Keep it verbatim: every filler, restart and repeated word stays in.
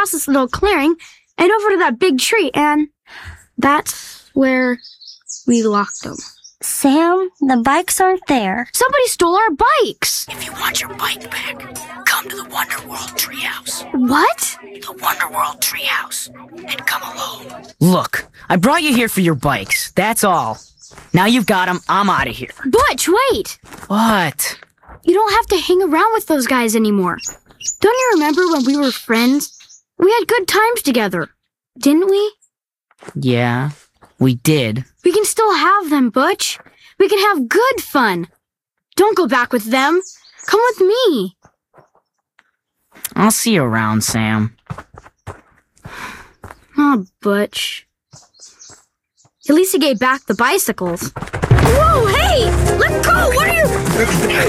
across this little clearing and over to that big tree, and that's where we locked them. Sam, the bikes aren't there. Somebody stole our bikes. If you want your bike back, come to the Wonderworld Treehouse. What? The Wonderworld Treehouse. And come alone. Look, I brought you here for your bikes. That's all. Now you've got them, I'm out of here. Butch, wait. What? You don't have to hang around with those guys anymore. Don't you remember when we were friends? We had good times together, didn't we? Yeah, we did. We can still have them, Butch. We can have good fun. Don't go back with them. Come with me. I'll see you around, Sam. Oh, Butch. At least he gave back the bicycles. Whoa, hey! Let go! What are you...